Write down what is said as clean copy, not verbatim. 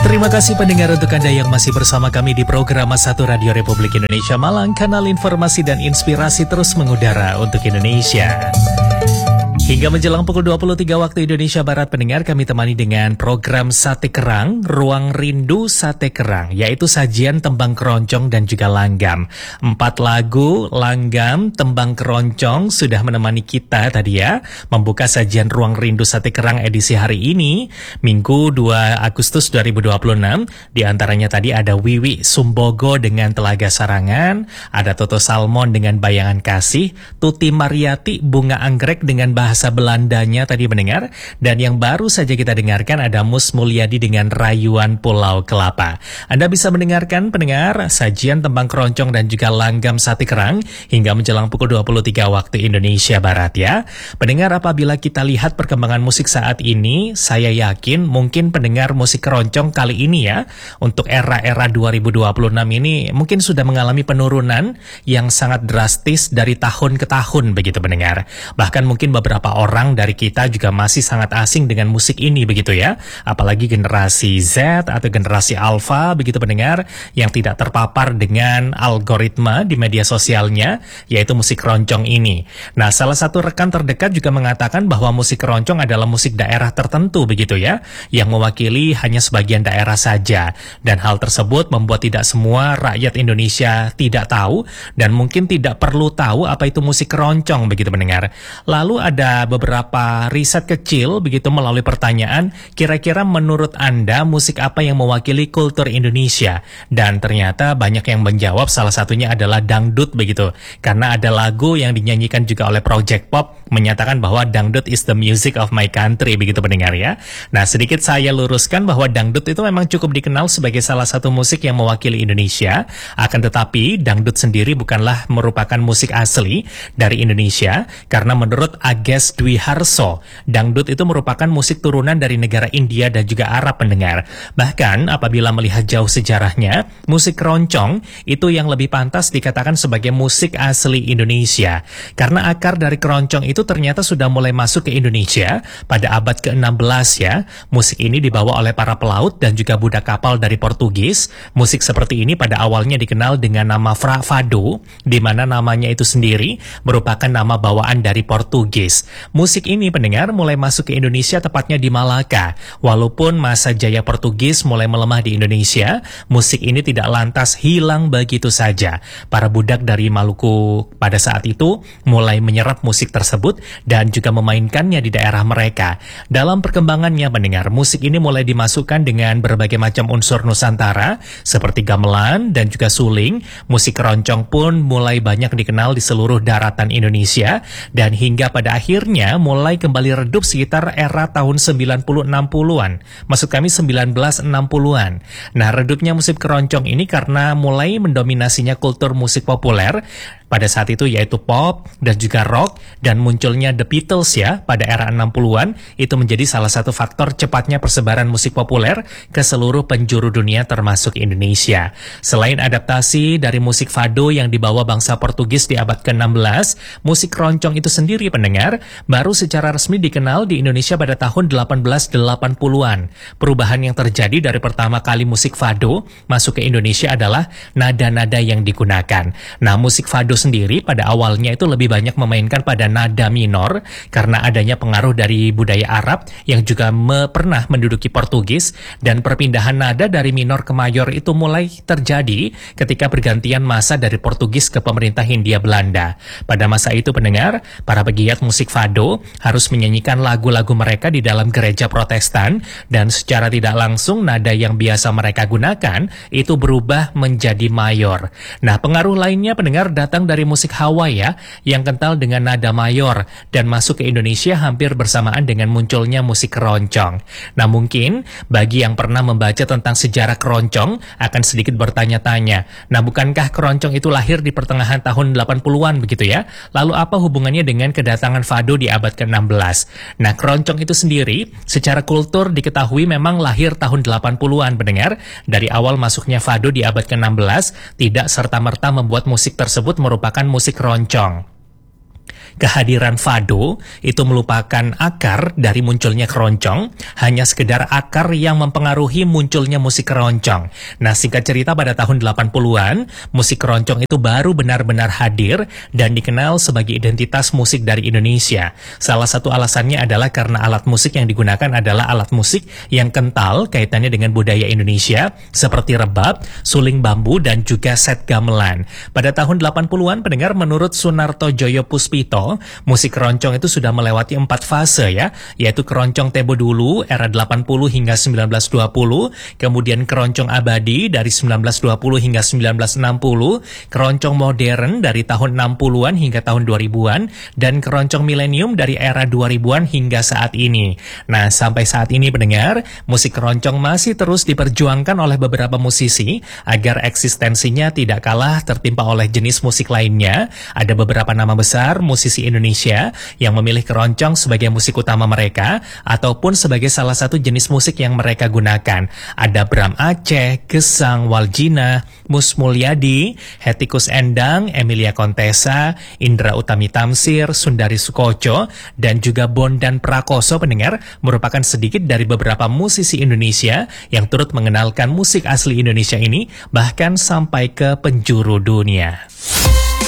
Terima kasih pendengar untuk Anda yang masih bersama kami di program Satu Radio Republik Indonesia Malang, kanal informasi dan inspirasi terus mengudara untuk Indonesia. Hingga menjelang pukul 23 waktu Indonesia Barat, pendengar, kami temani dengan program Sate Kerang, Ruang Rindu Sate Kerang, yaitu sajian tembang keroncong dan juga langgam. 4 lagu, langgam, tembang keroncong sudah menemani kita tadi ya, membuka sajian Ruang Rindu Sate Kerang edisi hari ini, Minggu 2 Agustus 2026. Di antaranya tadi ada Wiwi Sumbogo dengan Telaga Sarangan, ada Toto Salmon dengan Bayangan Kasih, Tuti Mariati Bunga Anggrek dengan bahasa Belandanya tadi mendengar, dan yang baru saja kita dengarkan ada Mus Mulyadi dengan Rayuan Pulau Kelapa. Anda bisa mendengarkan, pendengar, sajian tembang keroncong dan juga langgam Sate Kerang hingga menjelang pukul 23 waktu Indonesia Barat ya. Pendengar, apabila kita lihat perkembangan musik saat ini, saya yakin mungkin pendengar musik keroncong kali ini ya, untuk era-era 2026 ini mungkin sudah mengalami penurunan yang sangat drastis dari tahun ke tahun begitu pendengar. Bahkan mungkin beberapa orang dari kita juga masih sangat asing dengan musik ini begitu ya. Apalagi generasi Z atau generasi Alpha begitu pendengar, yang tidak terpapar dengan algoritma di media sosialnya, yaitu musik keroncong ini. Nah, salah satu rekan terdekat juga mengatakan bahwa musik keroncong adalah musik daerah tertentu begitu ya, yang mewakili hanya sebagian daerah saja. Dan hal tersebut membuat tidak semua rakyat Indonesia tidak tahu dan mungkin tidak perlu tahu apa itu musik keroncong begitu pendengar. Lalu ada beberapa riset kecil begitu melalui pertanyaan, kira-kira menurut Anda musik apa yang mewakili kultur Indonesia? Dan ternyata banyak yang menjawab, salah satunya adalah dangdut begitu. Karena ada lagu yang dinyanyikan juga oleh Project Pop menyatakan bahwa dangdut is the music of my country begitu pendengar ya. Nah, sedikit saya luruskan bahwa dangdut itu memang cukup dikenal sebagai salah satu musik yang mewakili Indonesia. Akan tetapi dangdut sendiri bukanlah merupakan musik asli dari Indonesia, karena menurut Ages Dwi Harso, dangdut itu merupakan musik turunan dari negara India dan juga Arab pendengar. Bahkan apabila melihat jauh sejarahnya, musik keroncong itu yang lebih pantas dikatakan sebagai musik asli Indonesia. Karena akar dari keroncong itu ternyata sudah mulai masuk ke Indonesia pada abad ke-16 ya. Musik ini dibawa oleh para pelaut dan juga budak kapal dari Portugis. Musik seperti ini pada awalnya dikenal dengan nama fado, di mana namanya itu sendiri merupakan nama bawaan dari Portugis. Musik ini pendengar mulai masuk ke Indonesia tepatnya di Malaka. Walaupun masa jaya Portugis mulai melemah di Indonesia, musik ini tidak lantas hilang begitu saja. Para budak dari Maluku pada saat itu mulai menyerap musik tersebut dan juga memainkannya di daerah mereka. Dalam perkembangannya pendengar, musik ini mulai dimasukkan dengan berbagai macam unsur Nusantara seperti gamelan dan juga suling. Musik keroncong pun mulai banyak dikenal di seluruh daratan Indonesia, dan hingga pada akhirnya mulai kembali redup sekitar era tahun 90-60-an. Maksud kami 1960-an. Nah, redupnya musik keroncong ini karena mulai mendominasinya kultur musik populer pada saat itu, yaitu pop dan juga rock, dan munculnya The Beatles ya pada era 60-an itu menjadi salah satu faktor cepatnya persebaran musik populer ke seluruh penjuru dunia termasuk Indonesia. Selain adaptasi dari musik fado yang dibawa bangsa Portugis di abad ke-16, musik keroncong itu sendiri pendengar baru secara resmi dikenal di Indonesia pada tahun 1880-an. Perubahan yang terjadi dari pertama kali musik fado masuk ke Indonesia adalah nada-nada yang digunakan. Nah, musik fado sendiri pada awalnya itu lebih banyak memainkan pada nada minor karena adanya pengaruh dari budaya Arab yang juga pernah menduduki Portugis, dan perpindahan nada dari minor ke mayor itu mulai terjadi ketika pergantian masa dari Portugis ke pemerintah Hindia Belanda. Pada masa itu pendengar, para pegiat musik fado harus menyanyikan lagu-lagu mereka di dalam gereja Protestan, dan secara tidak langsung nada yang biasa mereka gunakan itu berubah menjadi mayor. Nah, pengaruh lainnya pendengar datang dari musik Hawaii ya, yang kental dengan nada mayor dan masuk ke Indonesia hampir bersamaan dengan munculnya musik keroncong. Nah, mungkin bagi yang pernah membaca tentang sejarah keroncong akan sedikit bertanya-tanya, nah bukankah keroncong itu lahir di pertengahan tahun 80-an begitu ya? Lalu apa hubungannya dengan kedatangan fado di abad ke-16? Nah, keroncong itu sendiri secara kultur diketahui memang lahir tahun 80-an pendengar. Dari awal masuknya fado di abad ke-16 tidak serta-merta membuat musik tersebut merupakan musik keroncong. kehadiran fado itu melupakan akar dari munculnya keroncong, hanya sekedar akar yang mempengaruhi munculnya musik keroncong. Nah, singkat cerita pada tahun 80-an, musik keroncong itu baru benar-benar hadir dan dikenal sebagai identitas musik dari Indonesia. Salah satu alasannya adalah karena alat musik yang digunakan adalah alat musik yang kental kaitannya dengan budaya Indonesia, seperti rebab, suling bambu, dan juga set gamelan. Pada tahun 80-an, pendengar, menurut Sunarto Joyo Puspito, musik keroncong itu sudah melewati 4 fase ya, yaitu keroncong tempo dulu era 80 hingga 1920, kemudian keroncong abadi dari 1920 hingga 1960, keroncong modern dari tahun 60-an hingga tahun 2000-an, dan keroncong milenium dari era 2000-an hingga saat ini. Nah, sampai saat ini pendengar, musik keroncong masih terus diperjuangkan oleh beberapa musisi agar eksistensinya tidak kalah tertimpa oleh jenis musik lainnya. Ada beberapa nama besar musisi Indonesia yang memilih keroncong sebagai musik utama mereka ataupun sebagai salah satu jenis musik yang mereka gunakan. Ada Bram Aceh, Gesang, Waljina, Mus Mulyadi, Hetikus Endang, Emilia Kontesa, Indra Utami Tamsir, Sundari Sukoco, dan juga Bondan Prakoso, pendengar, merupakan sedikit dari beberapa musisi Indonesia yang turut mengenalkan musik asli Indonesia ini bahkan sampai ke penjuru dunia.